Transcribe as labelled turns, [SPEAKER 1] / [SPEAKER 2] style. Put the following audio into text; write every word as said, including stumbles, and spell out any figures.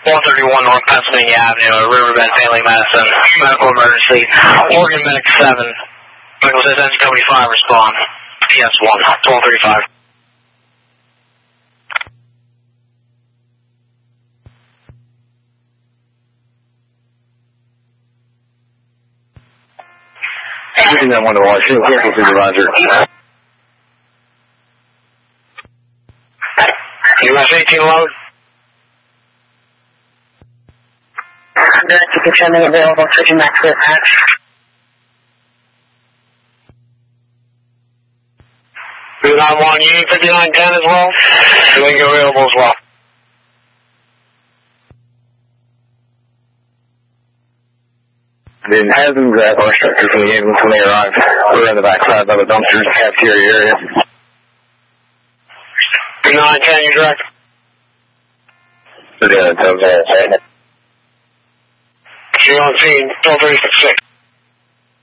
[SPEAKER 1] one thirty-one North Pennsylvania Avenue, Riverbend Family Medicine, medical emergency, Oregon Medic seven, medical assistance, Company five, respond, P S one, twelve thirty-five.
[SPEAKER 2] That one to watch. Vehicle supervisor.
[SPEAKER 1] U S eighteen load.
[SPEAKER 3] Direct to controlling available, switching back to the patch.
[SPEAKER 1] two nine one, you need fifty-nine ten as well? So they can go available as well.
[SPEAKER 2] Didn't have them grab our structure from the ambulance when they arrived. We're in the backside by the dumpsters, cafeteria area.
[SPEAKER 1] two nine ten, you direct.
[SPEAKER 2] Yeah, that was all.
[SPEAKER 1] You're on scene, twelve thirty-six.